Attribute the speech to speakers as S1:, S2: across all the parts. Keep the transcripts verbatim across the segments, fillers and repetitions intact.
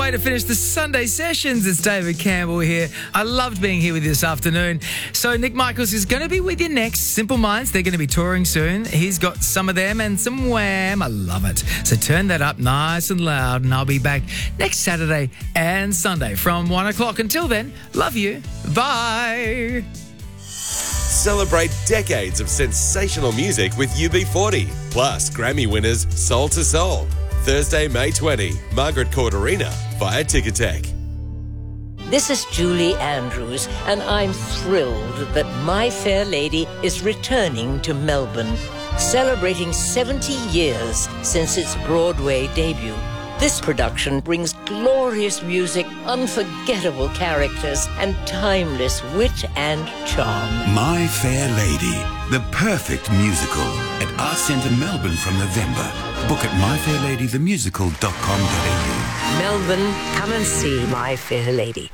S1: way to finish the Sunday sessions. It's David Campbell here. I loved being here with you this afternoon. So Nick Michaels is going to be with you next. Simple Minds, they're going to be touring soon. He's got some of them and some Wham. I love it. So turn that up nice and loud, and I'll be back next Saturday and Sunday from one o'clock. Until then, love you. Bye.
S2: Celebrate decades of sensational music with U B forty, plus Grammy winners Soul to Soul. Thursday, May twentieth, Margaret Court Arena via Ticketek.
S3: This is Julie Andrews, and I'm thrilled that My Fair Lady is returning to Melbourne, celebrating seventy years since its Broadway debut. This production brings glorious music, unforgettable characters, and timeless wit and charm.
S4: My Fair Lady, the perfect musical at Arts Centre Melbourne from November. Book at my fair lady the musical dot com dot a u.
S3: Melbourne, come and see My Fair Lady.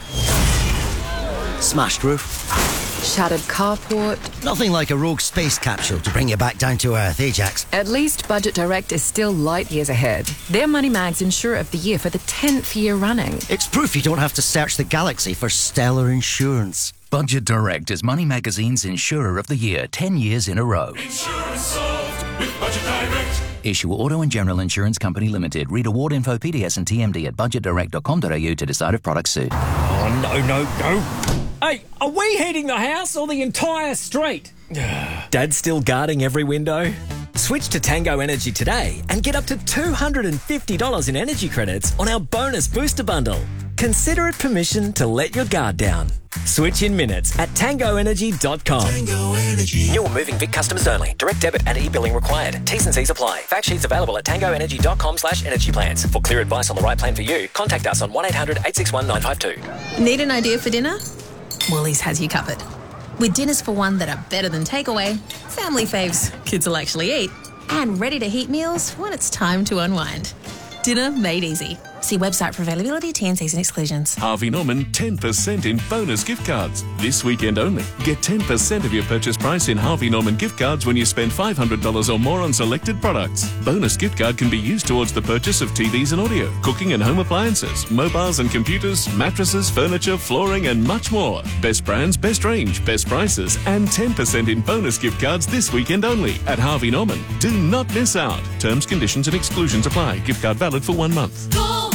S5: Smashed roof.
S6: Shattered carport.
S5: Nothing like a rogue space capsule to bring you back down to earth, eh, Jax?
S6: At least Budget Direct is still light years ahead. They're Money Mag's Insurer of the Year for the tenth year running.
S5: It's proof you don't have to search the galaxy for stellar insurance.
S7: Budget Direct is Money Magazine's Insurer of the Year ten years in a row.
S8: Insurance solved with Budget Direct.
S7: Issue Auto and General Insurance Company Limited. Read award info, P D S and T M D at budget direct dot com dot a u to decide if products suit.
S9: Oh, no, no, no. Hey, are we heating the house or the entire street? Dad's still guarding every window? Switch to Tango Energy today and get up to two hundred fifty dollars in energy credits on our bonus booster bundle. Consider it permission to let your guard down. Switch in minutes at tango energy dot com.
S8: Tango Energy.
S10: New or moving Vic customers only. Direct debit and e-billing required. T's and C's apply. Fact sheets available at tango energy dot com slash energy plans. For clear advice on the right plan for you, contact us on one eight hundred eight six one nine five two.
S11: Need an idea for dinner? Woolies has you covered. With dinners for one that are better than takeaway, family faves kids will actually eat, and ready-to-heat meals when it's time to unwind. Dinner made easy. See website for availability, T and Cs and exclusions.
S8: Harvey Norman ten percent in bonus gift cards. This weekend only. Get ten percent of your purchase price in Harvey Norman gift cards when you spend five hundred dollars or more on selected products. Bonus gift card can be used towards the purchase of T Vs and audio, cooking and home appliances, mobiles and computers, mattresses, furniture, flooring and much more. Best brands, best range, best prices and ten percent in bonus gift cards this weekend only at Harvey Norman. Do not miss out. Terms, conditions and exclusions apply. Gift card valid for one month. Go!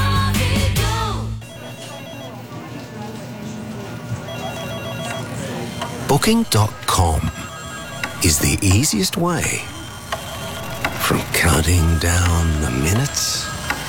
S12: Booking dot com is the easiest way from counting down the minutes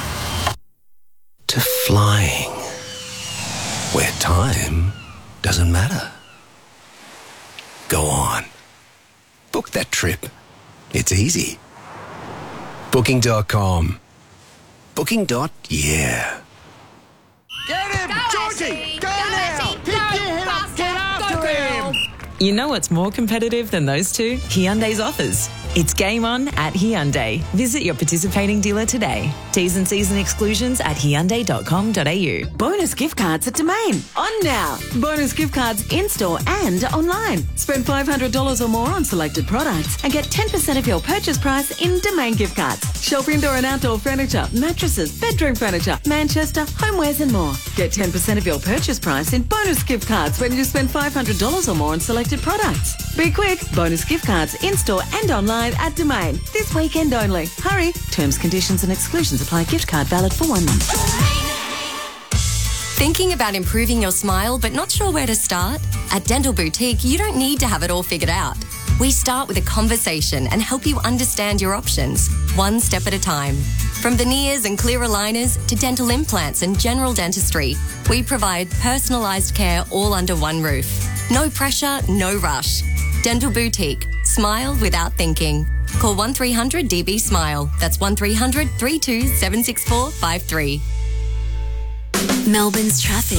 S12: to flying where time doesn't matter. Go on. Book that trip. It's easy. Booking dot com. Booking. Yeah.
S13: Get him! Georgie! Go now! Pick your head up! Get after him!
S14: You know what's more competitive than those two? Hyundai's offers. It's game on at Hyundai. Visit your participating dealer today. T's and C's and exclusions at hyundai dot com dot a u.
S15: Bonus gift cards at Domain. On now. Bonus gift cards in-store and online. Spend five hundred dollars or more on selected products and get ten percent of your purchase price in Domain gift cards. Shop indoor and outdoor furniture, mattresses, bedroom furniture, Manchester, homewares and more. Get ten percent of your purchase price in bonus gift cards when you spend five hundred dollars or more on selected products. Be quick. Bonus gift cards in-store and online at Domain. This weekend only. Hurry. Terms, conditions and exclusions apply. Gift card valid for one month.
S16: Thinking about improving your smile but not sure where to start? At Dental Boutique, you don't need to have it all figured out. We start with a conversation and help you understand your options, one step at a time. From veneers and clear aligners to dental implants and general dentistry, we provide personalised care all under one roof. No pressure, no rush. Dental Boutique. Smile without thinking. Call one three hundred D B SMILE. That's one three hundred, three two seven six four five three.
S17: Melbourne's traffic.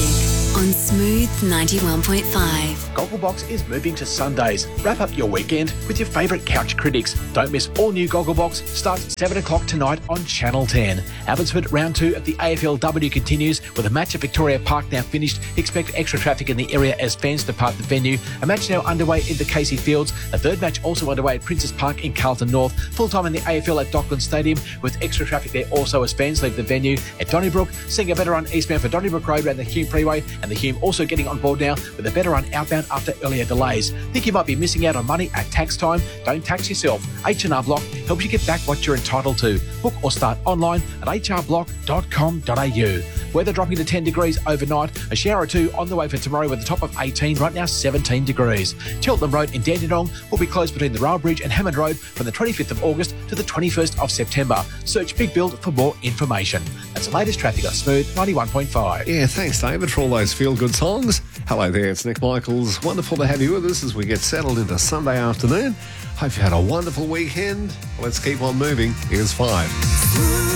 S17: on Smooth ninety-one point five.
S18: Gogglebox is moving to Sundays. Wrap up your weekend with your favourite couch critics. Don't miss all new Gogglebox. Starts at seven o'clock tonight on Channel ten. Abbotsford round two of the A F L W continues with a match at Victoria Park now finished. Expect extra traffic in the area as fans depart the venue. A match now underway in the Casey Fields. A third match also underway at Princess Park in Carlton North. Full time in the A F L at Dockland Stadium with extra traffic there also as fans leave the venue. At Donnybrook, seeing a better run eastbound for Donnybrook Road around the Hume Freeway, and the Hume also getting on board now with a better run outbound after earlier delays. Think you might be missing out on money at tax time? Don't tax yourself. H and R Block helps you get back what you're entitled to. Book or start online at h r block dot com dot a u. Weather dropping to ten degrees overnight. A shower or two on the way for tomorrow with a top of eighteen, right now seventeen degrees. Cheltenham Road in Dandenong will be closed between the Rail Bridge and Hammond Road from the twenty-fifth of August to the twenty-first of September. Search Big Build for more information. That's the latest traffic on Smooth ninety-one point five.
S19: Yeah, thanks, David, for all those feel-good songs. Hello there, it's Nick Michaels. Wonderful to have you with us as we get settled into Sunday afternoon. Hope you had a wonderful weekend. Let's keep on moving. Here's five.